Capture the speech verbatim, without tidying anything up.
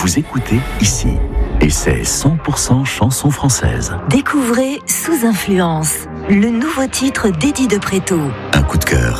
vous écoutez ici. Et c'est cent pour cent chanson française. Découvrez Sous Influence, le nouveau titre d'Eddie de Préto. Un coup de cœur